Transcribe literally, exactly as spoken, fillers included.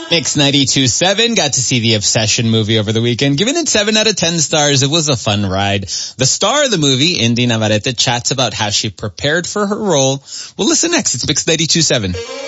Mix ninety-two point seven got to see the Obsession movie over the weekend. Giving it seven out of ten stars. It was a fun ride. The star of the movie, Indy Navarrete, chats about how she prepared for her role. Well, listen next. It's Mix ninety-two point seven.